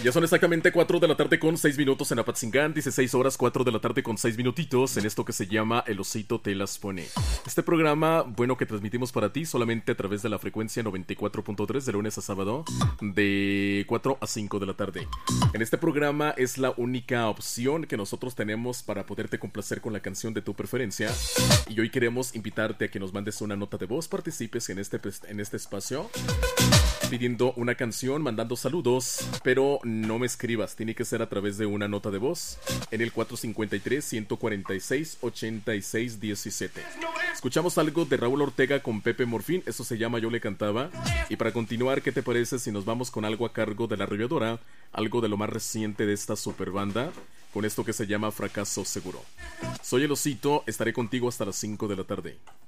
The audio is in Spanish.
Ya son exactamente 4 de la tarde con 6 minutos en Apatzingán, 16 horas 4 de la tarde con 6 minutitos en esto que se llama El Osito Te Las Pone. Este programa, bueno, que transmitimos para ti solamente a través de la frecuencia 94.3 de lunes a sábado, de 4 a 5 de la tarde. En este programa es la única opción que nosotros tenemos para poderte complacer con la canción de tu preferencia. Y hoy queremos invitarte a que nos mandes una nota de voz, participes en este espacio pidiendo una canción, mandando saludos, pero no me escribas, tiene que ser a través de una nota de voz en el 453-146-8617. Escuchamos algo de Raúl Ortega con Pepe Morfín, eso se llama Yo le cantaba. Y para continuar, ¿qué te parece si nos vamos con algo a cargo de La Arrolladora? Algo de lo más reciente de esta super banda, con esto que se llama Fracaso Seguro. Soy el Osito, estaré contigo hasta las 5 de la tarde.